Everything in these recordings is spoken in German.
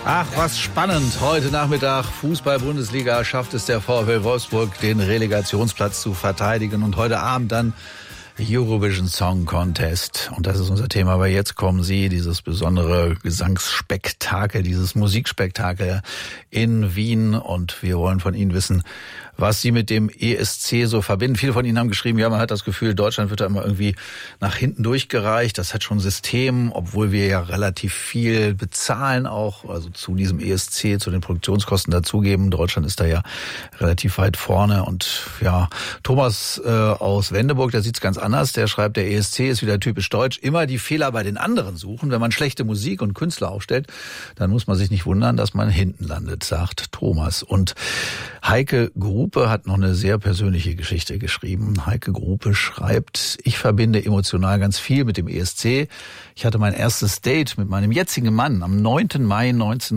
Ach, was spannend. Heute Nachmittag Fußball-Bundesliga schafft es der VfL Wolfsburg, den Relegationsplatz zu verteidigen. Und heute Abend dann Eurovision Song Contest. Und das ist unser Thema. Aber jetzt kommen Sie, dieses besondere Gesangsspektakel, dieses Musikspektakel in Wien. Und wir wollen von Ihnen wissen, was Sie mit dem ESC so verbinden. Viele von Ihnen haben geschrieben, ja, man hat das Gefühl, Deutschland wird da immer irgendwie nach hinten durchgereicht. Das hat schon System, obwohl wir ja relativ viel bezahlen auch, also zu diesem ESC, zu den Produktionskosten dazugeben. Deutschland ist da ja relativ weit vorne. Und ja, Thomas aus Wendeburg, der sieht's ganz anders. Der schreibt, der ESC ist wieder typisch deutsch. Immer die Fehler bei den anderen suchen. Wenn man schlechte Musik und Künstler aufstellt, dann muss man sich nicht wundern, dass man hinten landet, sagt Thomas. Und Heike Gruppe hat noch eine sehr persönliche Geschichte geschrieben. Heike Gruppe schreibt, ich verbinde emotional ganz viel mit dem ESC. Ich hatte mein erstes Date mit meinem jetzigen Mann am 9. Mai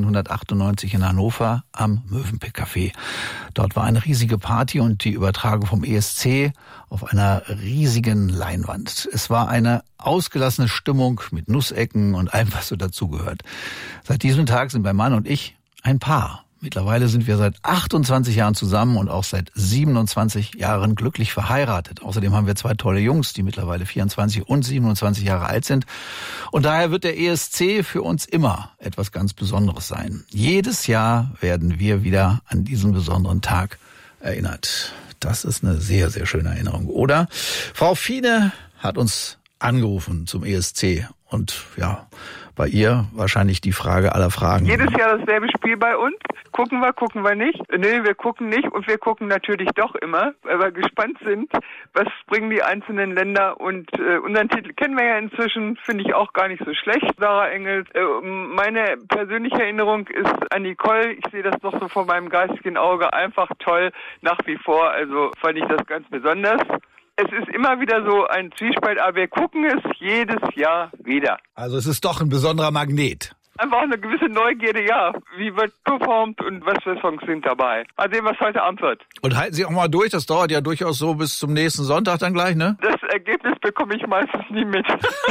1998 in Hannover am Mövenpick Café. Dort war eine riesige Party und die Übertragung vom ESC auf einer riesigen Leinwand. Es war eine ausgelassene Stimmung mit Nussecken und allem, was so dazugehört. Seit diesem Tag sind mein Mann und ich ein Paar. Mittlerweile sind wir seit 28 Jahren zusammen und auch seit 27 Jahren glücklich verheiratet. Außerdem haben wir 2 tolle Jungs, die mittlerweile 24 und 27 Jahre alt sind. Und daher wird der ESC für uns immer etwas ganz Besonderes sein. Jedes Jahr werden wir wieder an diesen besonderen Tag erinnert. Das ist eine sehr, sehr schöne Erinnerung, oder? Frau Fiene hat uns angerufen zum ESC und ja, bei ihr wahrscheinlich die Frage aller Fragen. Jedes Jahr dasselbe Spiel bei uns. Gucken wir nicht? Nee, wir gucken nicht und wir gucken natürlich doch immer, weil wir gespannt sind, was bringen die einzelnen Länder und unseren Titel kennen wir ja inzwischen, finde ich auch gar nicht so schlecht. Sarah Engels, meine persönliche Erinnerung ist an Nicole, ich sehe das noch so vor meinem geistigen Auge, einfach toll, nach wie vor, also fand ich das ganz besonders. Es ist immer wieder so ein Zwiespalt, aber wir gucken es jedes Jahr wieder. Also es ist doch ein besonderer Magnet. Einfach eine gewisse Neugierde, ja. Wie wird performt und was für Songs sind dabei. Mal sehen, was heute Abend wird. Und halten Sie auch mal durch, das dauert ja durchaus so bis zum nächsten Sonntag dann gleich, ne? Das Ergebnis bekomme ich meistens nie mit.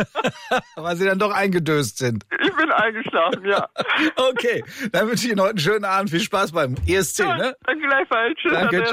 Weil Sie dann doch eingedöst sind. Ich bin eingeschlafen, ja. Okay, dann wünsche ich Ihnen heute einen schönen Abend. Viel Spaß beim ESC, ja, ne? Danke gleichfalls. Tschüss. Danke.